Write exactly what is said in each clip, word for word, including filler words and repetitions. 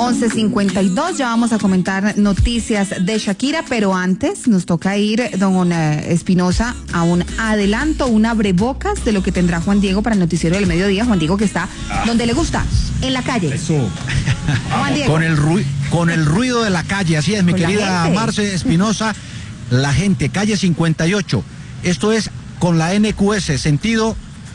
once cincuenta y dos, ya vamos a comentar noticias de Shakira, pero antes nos toca ir, don Espinosa, a un adelanto, un abrebocas de lo que tendrá Juan Diego para el noticiero del mediodía. Juan Diego, que está ah. donde le gusta, en la calle. Eso. Juan Diego. Con el, ru con el ruido de la calle, así es, mi con querida Marce Espinosa, la gente, calle cincuenta y ocho. Esto es con la N Q S, sentido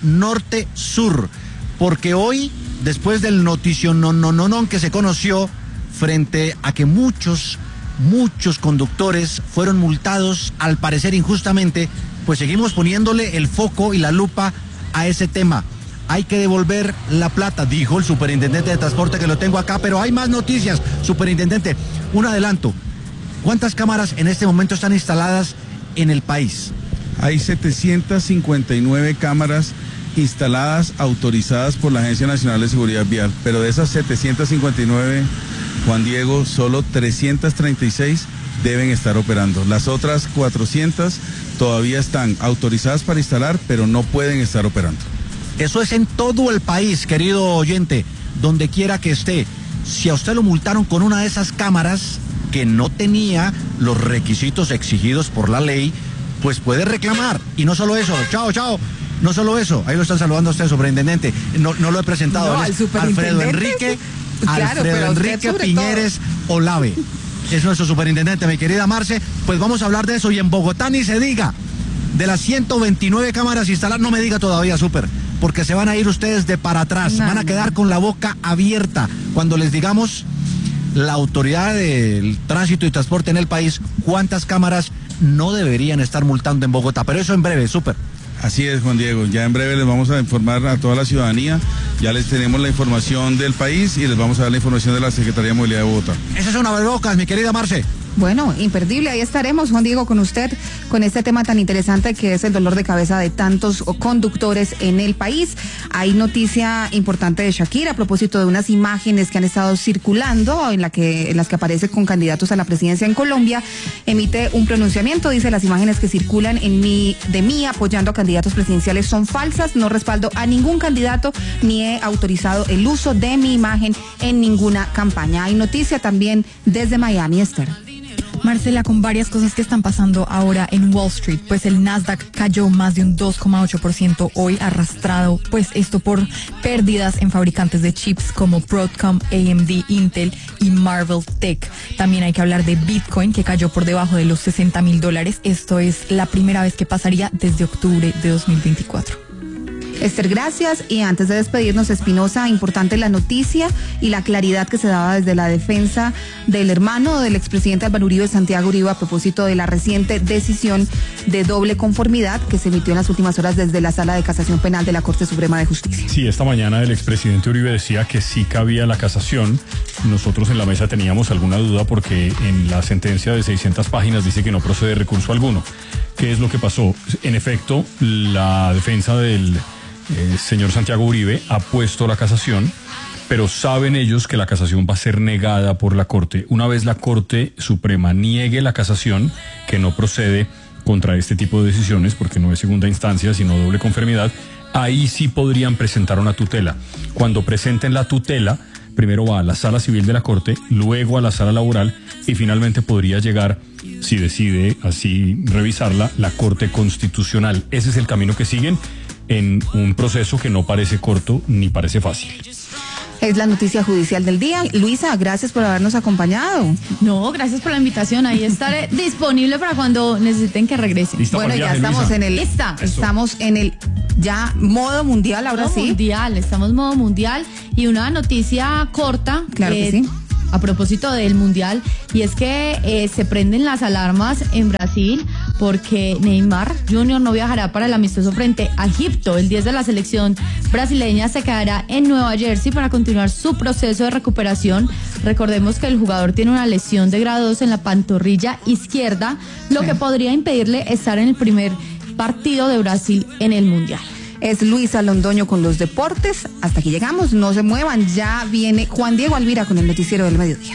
norte-sur, porque hoy, después del noticio no, no, no, no, que se conoció frente a que muchos, muchos conductores fueron multados, al parecer injustamente, pues seguimos poniéndole el foco y la lupa a ese tema. Hay que devolver la plata, dijo el superintendente de transporte, que lo tengo acá, pero hay más noticias, superintendente. Un adelanto. ¿Cuántas cámaras en este momento están instaladas en el país? Hay setecientas cincuenta y nueve cámaras instaladas, autorizadas por la Agencia Nacional de Seguridad Vial, pero de esas setecientas cincuenta y nueve, Juan Diego, solo trescientas treinta y seis deben estar operando. Las otras cuatrocientas todavía están autorizadas para instalar, pero no pueden estar operando. Eso es en todo el país, querido oyente, donde quiera que esté. Si a usted lo multaron con una de esas cámaras que no tenía los requisitos exigidos por la ley, pues puede reclamar. Y no solo eso, chao, chao. No solo eso, ahí lo están saludando a usted, superintendente. No, no lo he presentado. No, al Alfredo Enrique, claro, Alfredo Enrique Piñeres Olave. Es nuestro superintendente, mi querida Marce. Pues vamos a hablar de eso. Y en Bogotá ni se diga. De las ciento veintinueve cámaras instaladas, no me diga todavía, super, porque se van a ir ustedes de para atrás. No, van a quedar con la boca abierta cuando les digamos, la autoridad del tránsito y transporte en el país, cuántas cámaras no deberían estar multando en Bogotá. Pero eso en breve, super. Así es, Juan Diego, ya en breve les vamos a informar a toda la ciudadanía, ya les tenemos la información del país y les vamos a dar la información de la Secretaría de Movilidad de Bogotá. Esa es una abrebocas, mi querida Marce. Bueno, imperdible, ahí estaremos, Juan Diego, con usted, con este tema tan interesante que es el dolor de cabeza de tantos conductores en el país. Hay noticia importante de Shakira a propósito de unas imágenes que han estado circulando, en, la que, en las que aparece con candidatos a la presidencia en Colombia. Emite un pronunciamiento, dice: las imágenes que circulan en mí, de mí apoyando a candidatos presidenciales son falsas, no respaldo a ningún candidato ni he autorizado el uso de mi imagen en ninguna campaña. Hay noticia también desde Miami, Esther. Marcela, con varias cosas que están pasando ahora en Wall Street, pues el Nasdaq cayó más de un dos coma ocho por ciento hoy, arrastrado, pues esto por pérdidas en fabricantes de chips como Broadcom, A M D, Intel y Marvell Tech. También hay que hablar de Bitcoin, que cayó por debajo de los sesenta mil dólares. Esto es la primera vez que pasaría desde octubre de dos mil veinticuatro. Esther, gracias. Y antes de despedirnos, Espinosa, importante la noticia y la claridad que se daba desde la defensa del hermano del expresidente Álvaro Uribe, Santiago Uribe, a propósito de la reciente decisión de doble conformidad que se emitió en las últimas horas desde la Sala de Casación Penal de la Corte Suprema de Justicia. Sí, esta mañana el expresidente Uribe decía que sí cabía la casación. Nosotros en la mesa teníamos alguna duda porque en la sentencia de seiscientas páginas dice que no procede recurso alguno. ¿Qué es lo que pasó? En efecto, la defensa del Eh, señor Santiago Uribe ha puesto la casación, pero saben ellos que la casación va a ser negada por la Corte. Una vez la Corte Suprema niegue la casación, que no procede contra este tipo de decisiones, porque no es segunda instancia, sino doble conformidad, ahí sí podrían presentar una tutela. Cuando presenten la tutela, primero va a la Sala Civil de la Corte, luego a la Sala Laboral y finalmente podría llegar, si decide así revisarla, la Corte Constitucional. Ese es el camino que siguen, en un proceso que no parece corto ni parece fácil. Es la noticia judicial del día. Luisa, gracias por habernos acompañado. No, gracias por la invitación. Ahí estaré disponible para cuando necesiten que regrese. Bueno, ya viaje, estamos Luisa? en el Lista. estamos en el ya modo mundial, ahora modo sí. Mundial, estamos modo mundial y una noticia corta. Claro eh, que sí. A propósito del mundial, y es que eh, se prenden las alarmas en Brasil porque Neymar junior no viajará para el amistoso frente a Egipto. El diez de la selección brasileña se quedará en Nueva Jersey para continuar su proceso de recuperación. Recordemos que el jugador tiene una lesión de grado dos en la pantorrilla izquierda, lo sí. que podría impedirle estar en el primer partido de Brasil en el mundial. Es Luisa Londoño con los deportes. Hasta aquí llegamos, no se muevan, ya viene Juan Diego Alvira con el noticiero del mediodía.